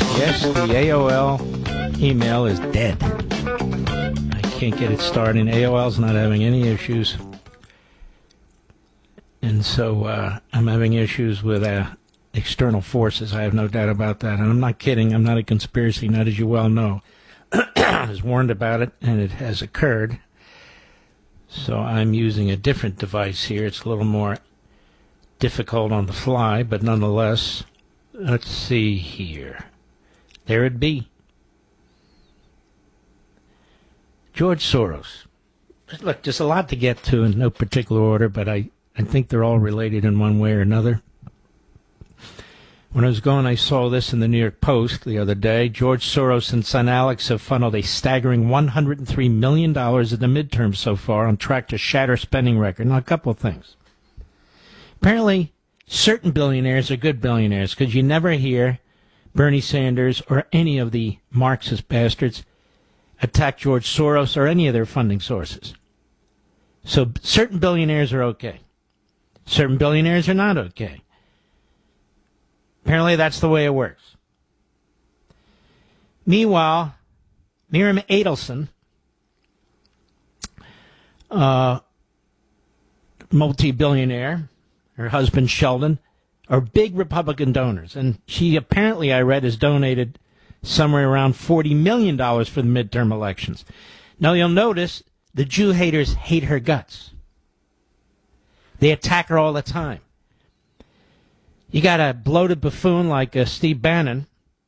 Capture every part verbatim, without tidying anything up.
Yes, the A O L email is dead. I can't get it started. A O L's not having any issues. And so uh, I'm having issues with uh, external forces. I have no doubt about that. And I'm not kidding. I'm not a conspiracy nut, as you well know. I was warned about it, and it has occurred. So I'm using a different device here. It's a little more difficult on the fly, but nonetheless, let's see here. There it be. George Soros. Look, there's a lot to get to in no particular order, but I, I think they're all related in one way or another. When I was going, I saw this in the New York Post the other day. George Soros and son Alex have funneled a staggering one hundred three million dollars in the midterm so far, on track to shatter spending record. Now, a couple of things. Apparently, certain billionaires are good billionaires, because you never hear Bernie Sanders or any of the Marxist bastards attack George Soros or any of their funding sources. So certain billionaires are okay. Certain billionaires are not okay. Apparently that's the way it works. Meanwhile, Miriam Adelson, uh, multi-billionaire, her husband Sheldon, are big Republican donors. And she apparently, I read, has donated somewhere around forty million dollars for the midterm elections. Now, you'll notice the Jew haters hate her guts. They attack her all the time. You got a bloated buffoon like uh, Steve Bannon,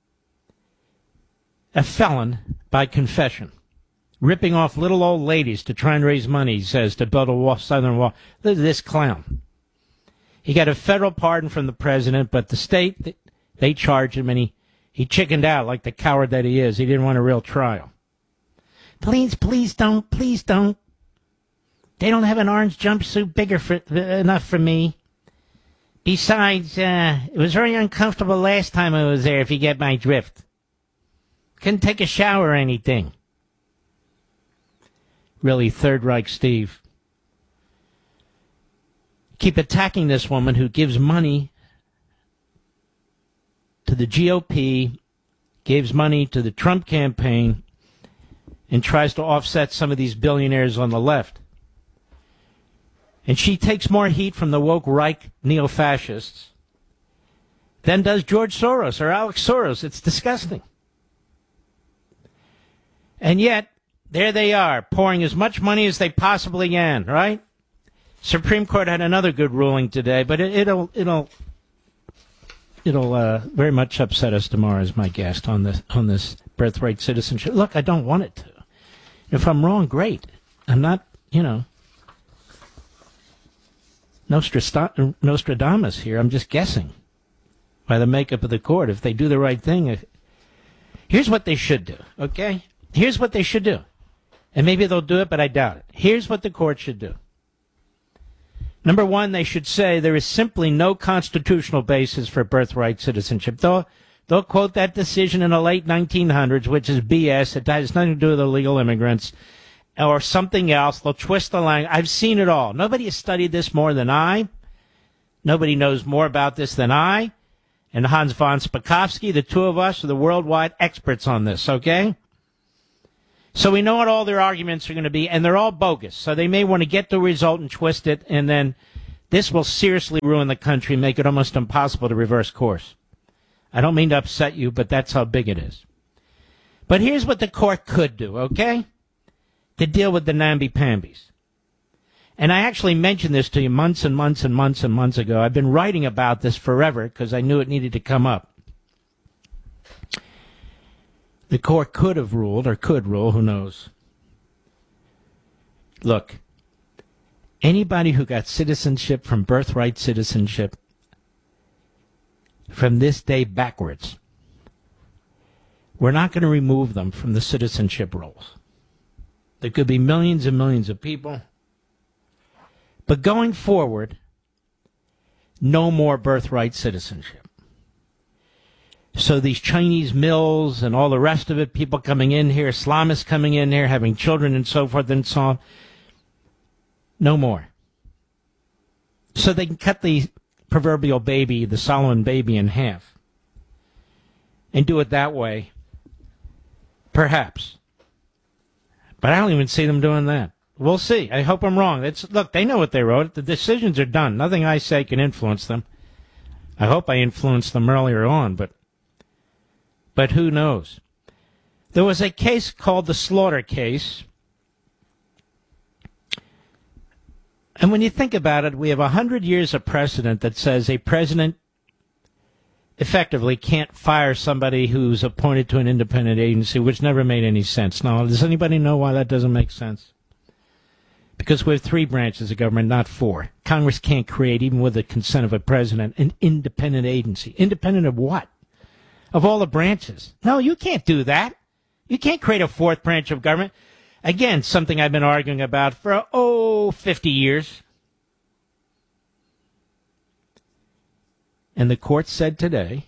a felon by confession, ripping off little old ladies to try and raise money, he says, to build a wall, southern wall. Look at this clown. He got a federal pardon from the president, but the state, they charged him, and he, he chickened out like the coward that he is. He didn't want a real trial. Please, please don't, please don't. They don't have an orange jumpsuit big for, enough for me. Besides, uh, it was very uncomfortable last time I was there, if you get my drift. Couldn't take a shower or anything. Really, Third Reich Steve. Keep attacking this woman who gives money to the G O P, gives money to the Trump campaign, and tries to offset some of these billionaires on the left. And she takes more heat from the woke Reich neo-fascists than does George Soros or Alex Soros. It's disgusting. And yet, there they are, pouring as much money as they possibly can, right? Supreme Court had another good ruling today, but it, it'll it'll it'll uh, very much upset us tomorrow, as my guest, on this on this birthright citizenship. Look, I don't want it to. If I'm wrong, great. I'm not, you know, Nostradamus here. I'm just guessing by the makeup of the court. If they do the right thing, here's what they should do, okay? Here's what they should do. And maybe they'll do it, but I doubt it. Here's what the court should do. Number one, they should say there is simply no constitutional basis for birthright citizenship. They'll, they'll quote that decision in the late nineteen hundreds, which is B S. It has nothing to do with illegal immigrants or something else. They'll twist the line. I've seen it all. Nobody has studied this more than I. Nobody knows more about this than I. And Hans von Spakovsky, the two of us, are the worldwide experts on this, okay? So we know what all their arguments are going to be, and they're all bogus. So they may want to get the result and twist it, and then this will seriously ruin the country, make it almost impossible to reverse course. I don't mean to upset you, but that's how big it is. But here's what the court could do, okay? To deal with the namby-pambies. And I actually mentioned this to you months and months and months and months ago. I've been writing about this forever because I knew it needed to come up. The court could have ruled, or could rule, who knows. Look, anybody who got citizenship from birthright citizenship from this day backwards, we're not going to remove them from the citizenship rolls. There could be millions and millions of people. But going forward, no more birthright citizenship. So these Chinese mills and all the rest of it, people coming in here, Islamists coming in here, having children and so forth and so on, no more. So they can cut the proverbial baby, the Solomon baby, in half. and do it that way, perhaps. But I don't even see them doing that. We'll see. I hope I'm wrong. It's, look, they know what they wrote. The decisions are done. Nothing I say can influence them. I hope I influenced them earlier on, but but who knows? There was a case called the Slaughter case. And when you think about it, we have one hundred years of precedent that says a president effectively can't fire somebody who's appointed to an independent agency, which never made any sense. Now, does anybody know why that doesn't make sense? Because we have three branches of government, not four. Congress can't create, even with the consent of a president, an independent agency. Independent of what? Of all the branches. No, you can't do that. You can't create a fourth branch of government. Again, something I've been arguing about for, oh, fifty years. And the court said today,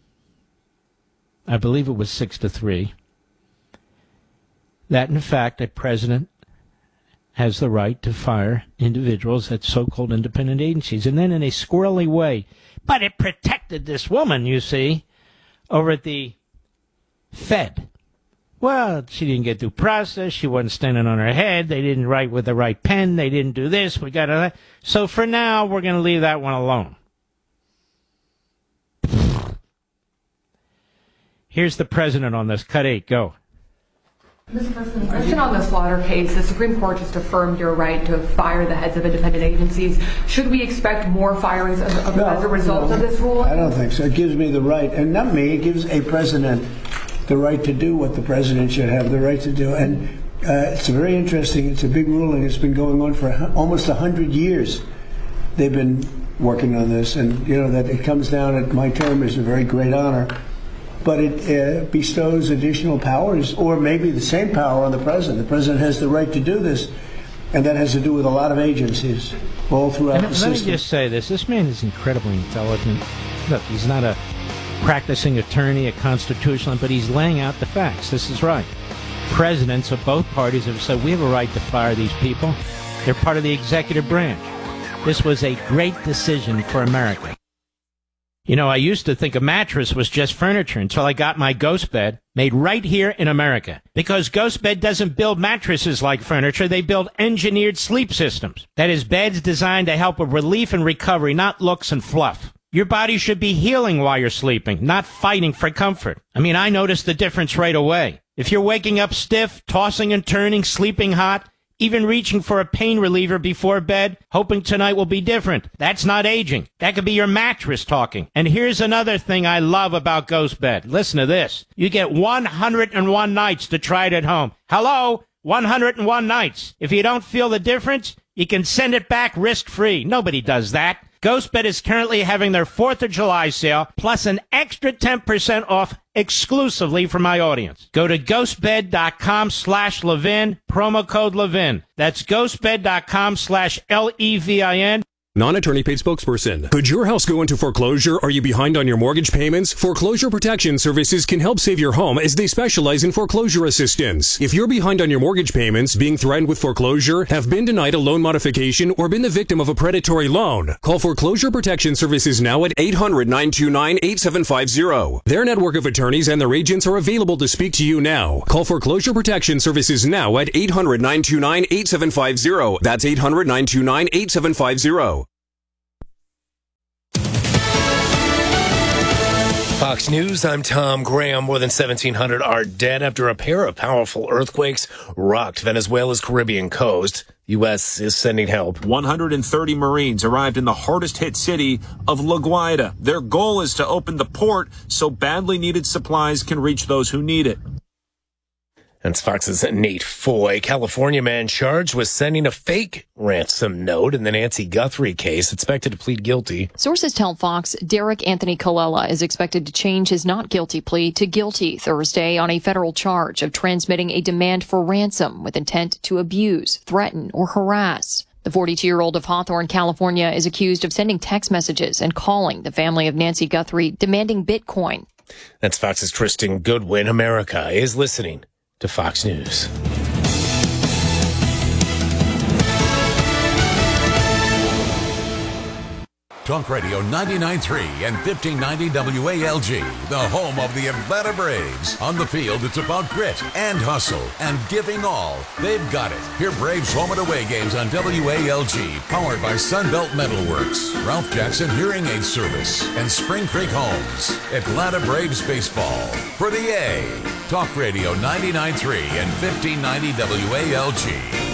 I believe it was six to three, that in fact a president has the right to fire individuals at so-called independent agencies. And then in a squirrely way, but it protected this woman, you see, over at the Fed. Well, she didn't get due process. She wasn't standing on her head. They didn't write with the right pen. They didn't do this. We got to. So for now, we're going to leave that one alone. Here's the president on this. Cut eight. Go. Mister President, question on the Slaughter case. The Supreme Court just affirmed your right to fire the heads of independent agencies. Should we expect more firings as, of, no, as a result no, of this rule? I don't think so. It gives me the right, and not me, it gives a president the right to do what the president should have the right to do. And uh, it's very interesting. It's a big ruling. It's been going on for almost one hundred years. They've been working on this, and, you know, that it comes down at my term is a very great honor. But it uh, bestows additional powers, or maybe the same power, on the president. The president has the right to do this, and that has to do with a lot of agencies all throughout and the let system. Let me just say this. This man is incredibly intelligent. Look, he's not a practicing attorney, a constitutionalist, but he's laying out the facts. This is right. Presidents of both parties have said, we have a right to fire these people. They're part of the executive branch. This was a great decision for America. You know, I used to think a mattress was just furniture until I got my Ghost Bed made right here in America. Because Ghost Bed doesn't build mattresses like furniture, they build engineered sleep systems. That is, beds designed to help with relief and recovery, not looks and fluff. Your body should be healing while you're sleeping, not fighting for comfort. I mean, I noticed the difference right away. If you're waking up stiff, tossing and turning, sleeping hot, even reaching for a pain reliever before bed, hoping tonight will be different. That's not aging. That could be your mattress talking. And here's another thing I love about Ghost Bed. Listen to this. You get one hundred one nights to try it at home. Hello? one hundred one nights. If you don't feel the difference, you can send it back risk-free. Nobody does that. GhostBed is currently having their fourth of July sale, plus an extra ten percent off exclusively for my audience. Go to ghostbed.com slash Levin, promo code Levin. That's ghostbed.com slash L E V I N. Non-attorney paid spokesperson. Could your house go into foreclosure? Are you behind on your mortgage payments? Foreclosure Protection Services can help save your home as they specialize in foreclosure assistance. If you're behind on your mortgage payments, being threatened with foreclosure, have been denied a loan modification, or been the victim of a predatory loan, call Foreclosure Protection Services now at eight hundred, nine two nine, eight seven five zero. Their network of attorneys and their agents are available to speak to you now. Call Foreclosure Protection Services now at eight hundred, nine two nine, eight seven five zero. That's eight hundred, nine two nine, eight seven five zero. Fox News, I'm Tom Graham. More than seventeen hundred are dead after a pair of powerful earthquakes rocked Venezuela's Caribbean coast. The U S is sending help. one hundred thirty Marines arrived in the hardest-hit city of La Guaira. Their goal is to open the port so badly needed supplies can reach those who need it. That's Fox's Nate Foy. California man charged with sending a fake ransom note in the Nancy Guthrie case, expected to plead guilty. Sources tell Fox Derek Anthony Colella is expected to change his not guilty plea to guilty Thursday on a federal charge of transmitting a demand for ransom with intent to abuse, threaten, or harass. The forty-two-year-old of Hawthorne, California, is accused of sending text messages and calling the family of Nancy Guthrie demanding Bitcoin. That's Fox's Tristan Goodwin. America is listening to Fox News. Talk Radio ninety-nine point three and fifteen ninety W A L G, the home of the Atlanta Braves. On the field, it's about grit and hustle and giving all. They've got it. Hear Braves home and away games on W A L G, powered by Sunbelt Metalworks, Ralph Jackson Hearing Aid Service, and Spring Creek Homes. Atlanta Braves baseball for the A. Talk Radio ninety-nine point three and fifteen ninety W A L G.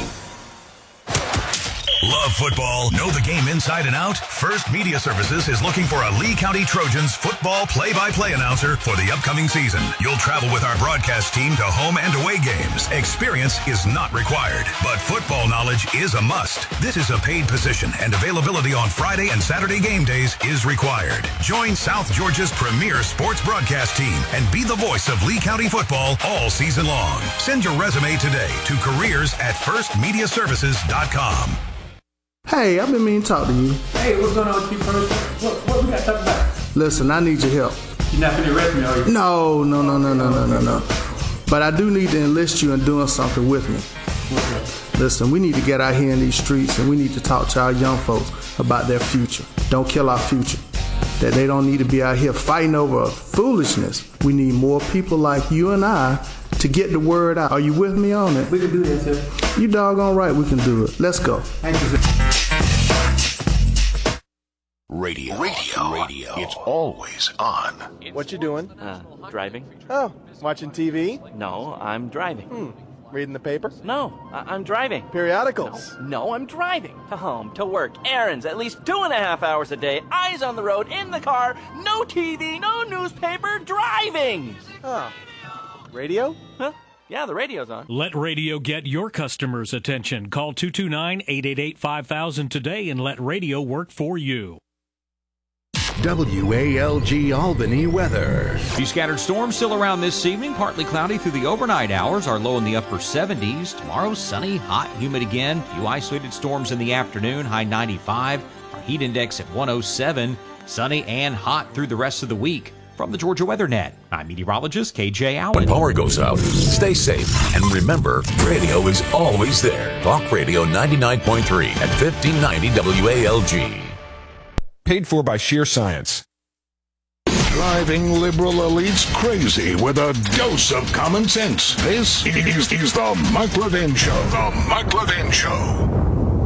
Love football? Know the game inside and out? First Media Services is looking for a Lee County Trojans football play-by-play announcer for the upcoming season. You'll travel with our broadcast team to home and away games. Experience is not required, but football knowledge is a must. This is a paid position, and availability on Friday and Saturday game days is required. Join South Georgia's premier sports broadcast team and be the voice of Lee County football all season long. Send your resume today to careers at first media services dot com. Hey, I've been meaning to talk to you. Hey, what's going on with you first? What, what we got to talk about? Listen, I need your help. You're not going to arrest me, are you? No, no, no, no, no, no, no, no. But I do need to enlist you in doing something with me. What's up? Listen, we need to get out here in these streets and we need to talk to our young folks about their future. Don't kill our future. That they don't need to be out here fighting over foolishness. We need more people like you and I to get the word out. Are you with me on it? We can do that, sir. You doggone right we can do it. Let's go. Thank you, sir. Radio. Radio. Radio. It's always on. What you doing? Uh, driving. Oh, watching T V? No, I'm driving. Hmm. Reading the paper? No, I- I'm driving. Periodicals? No, no, I'm driving. To home, to work, errands, at least two and a half hours a day, eyes on the road, in the car, no T V, no newspaper, driving. Oh. Radio? Huh? Yeah, the radio's on. Let radio get your customers' attention. Call two two nine, eight eight eight, five thousand today and let radio work for you. W A L G Albany weather. Few scattered storms still around this evening. Partly cloudy through the overnight hours. Our low in the upper seventies. Tomorrow, sunny, hot, humid again. Few isolated storms in the afternoon. High ninety-five. Our heat index at one oh seven. Sunny and hot through the rest of the week. From the Georgia Weather Net, I'm meteorologist K J Allen. When power goes out, stay safe. And remember, radio is always there. Talk Radio ninety-nine point three at fifteen ninety W A L G. Paid for by Sheer Science. Driving liberal elites crazy with a dose of common sense. This is, is the Mike Levin Show. The Mike Levin Show.